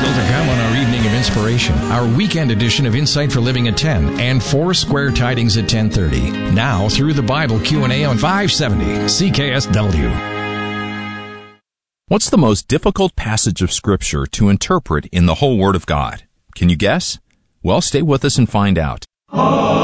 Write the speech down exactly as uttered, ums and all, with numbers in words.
Still to come on our Evening of Inspiration, our weekend edition of Insight for Living at ten and Four Square Tidings at ten thirty. Now through the Bible Q and A on five seventy C K S W. What's the most difficult passage of Scripture to interpret in the whole Word of God? Can you guess? Well, stay with us and find out.